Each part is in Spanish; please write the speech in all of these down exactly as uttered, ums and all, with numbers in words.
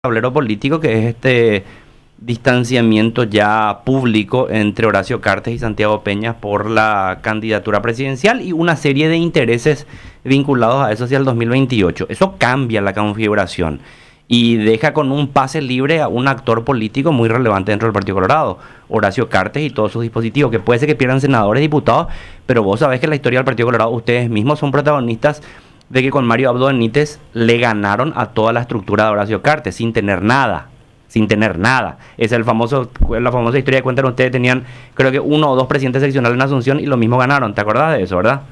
tablero político, que es este distanciamiento ya público entre Horacio Cartes y Santiago Peña por la candidatura presidencial y una serie de intereses vinculados a eso hacia el dos mil veintiocho. Eso cambia la configuración y deja con un pase libre a un actor político muy relevante dentro del Partido Colorado, Horacio Cartes y todos sus dispositivos, que puede ser que pierdan senadores, diputados, pero vos sabés que en la historia del Partido Colorado ustedes mismos son protagonistas de que con Mario Abdo Benítez le ganaron a toda la estructura de Horacio Cartes sin tener nada, sin tener nada. Esa es el famoso, la famosa historia que cuentan ustedes, tenían creo que uno o dos presidentes seccionales en Asunción y lo mismo ganaron, ¿te acordás de eso, verdad?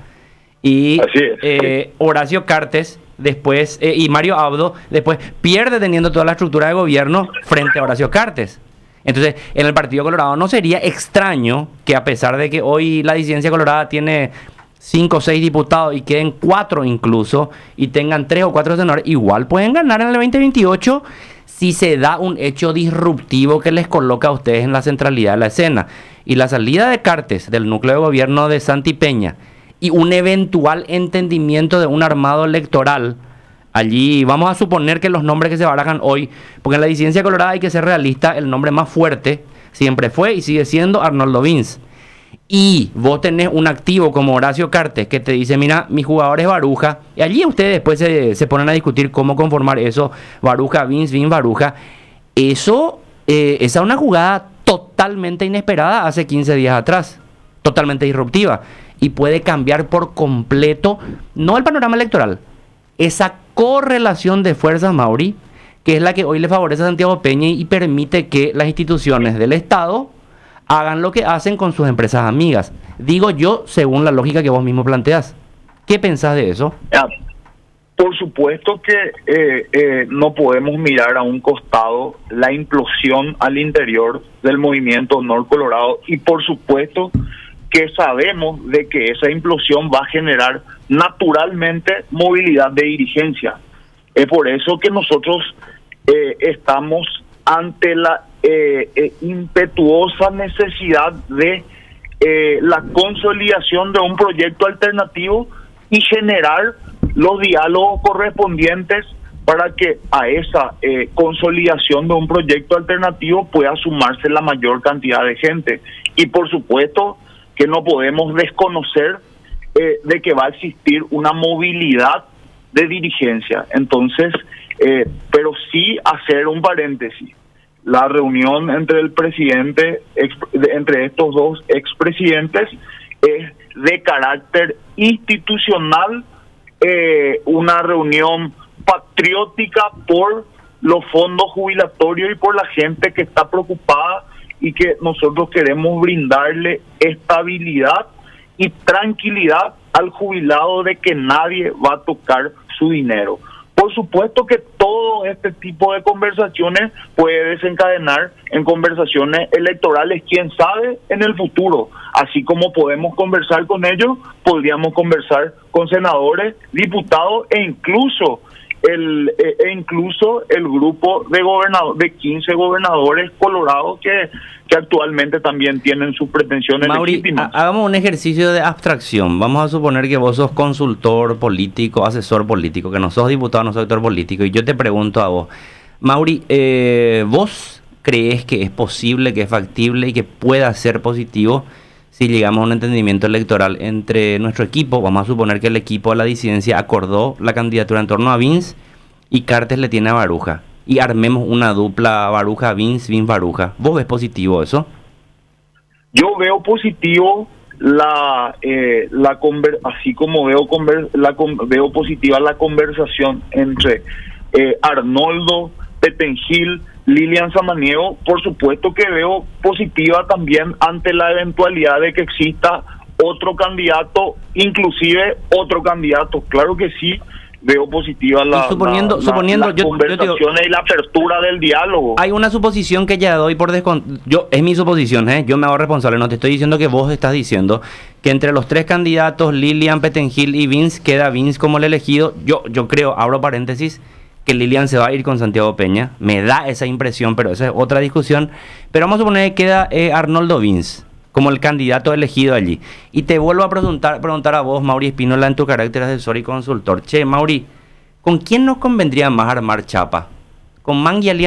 Y Así es. eh, Horacio Cartes después, eh, y Mario Abdo después pierde teniendo toda la estructura de gobierno frente a Horacio Cartes. Entonces, en el Partido Colorado no sería extraño que, a pesar de que hoy la disidencia colorada tiene cinco o seis diputados y queden cuatro incluso, y tengan tres o cuatro senadores, igual pueden ganar en el veinte veintiocho si se da un hecho disruptivo que les coloca a ustedes en la centralidad de la escena. Y la salida de Cartes del núcleo de gobierno de Santi Peña y un eventual entendimiento de un armado electoral, allí vamos a suponer que los nombres que se barajan hoy, porque en la disidencia colorada hay que ser realista, el nombre más fuerte siempre fue y sigue siendo Arnoldo Vince. Y vos tenés un activo como Horacio Cartes que te dice, mira, mi jugador es Baruja, y allí ustedes después se, se ponen a discutir cómo conformar eso, Baruja, Vince, Vince, Baruja. Eso, eh, esa es una jugada totalmente inesperada hace quince días atrás, totalmente disruptiva, y puede cambiar por completo, no el panorama electoral, esa correlación de fuerzas, Mauri, que es la que hoy le favorece a Santiago Peña y, y permite que las instituciones del Estado hagan lo que hacen con sus empresas amigas. Digo yo, según la lógica que vos mismo planteas. ¿Qué pensás de eso? Ya, por supuesto que eh, eh, no podemos mirar a un costado la implosión al interior del movimiento Honor Colorado, y por supuesto que sabemos de que esa implosión va a generar naturalmente movilidad de dirigencia. Es por eso que nosotros eh, estamos ante la eh, eh, impetuosa necesidad de eh, la consolidación de un proyecto alternativo y generar los diálogos correspondientes para que a esa eh, consolidación de un proyecto alternativo pueda sumarse la mayor cantidad de gente. Y por supuesto que no podemos desconocer eh, de que va a existir una movilidad de dirigencia. Entonces, eh, pero sí hacer un paréntesis. La reunión entre el presidente, ex, entre estos dos expresidentes, es de carácter institucional, eh, una reunión patriótica por los fondos jubilatorios y por la gente que está preocupada, y que nosotros queremos brindarle estabilidad y tranquilidad al jubilado de que nadie va a tocar su dinero. Por supuesto que todo este tipo de conversaciones puede desencadenar en conversaciones electorales, quién sabe, en el futuro. Así como podemos conversar con ellos, podríamos conversar con senadores, diputados e incluso el e, e incluso el grupo de gobernador, de quince gobernadores colorados que, que actualmente también tienen sus pretensiones Mauri, legítimas. Hagamos un ejercicio de abstracción. Vamos a suponer que vos sos consultor político, asesor político, que no sos diputado, no sos actor político, y yo te pregunto a vos, Mauri, eh, ¿vos crees que es posible, que es factible y que pueda ser positivo si llegamos a un entendimiento electoral entre nuestro equipo? Vamos a suponer que el equipo de la disidencia acordó la candidatura en torno a Vince y Cartes le tiene a Baruja, y armemos una dupla Baruja-Vince, Vince-Baruja. ¿Vos ves positivo eso? Yo veo positivo la eh, la conver así como veo conver la con veo positiva la conversación entre eh, Arnoldo, Petengil, Lilian Samaniego. Por supuesto que veo positiva también ante la eventualidad de que exista otro candidato, inclusive otro candidato. Claro que sí, veo positiva la, y suponiendo, la, suponiendo, la, las yo, conversaciones yo digo, y la apertura del diálogo. Hay una suposición que ya doy por descontado. Yo, es mi suposición, ¿eh? Yo me hago responsable. No te estoy diciendo que vos estás diciendo que entre los tres candidatos, Lilian, Petengil y Vince, queda Vince como el elegido. Yo, yo creo, abro paréntesis, que Lilian se va a ir con Santiago Peña. Me da esa impresión, pero esa es otra discusión. Pero vamos a suponer que queda eh, Arnoldo Vince como el candidato elegido allí. Y te vuelvo a preguntar, preguntar a vos, Mauri Espínola, en tu carácter de asesor y consultor. Che, Mauri, ¿con quién nos convendría más armar chapa? con Mangue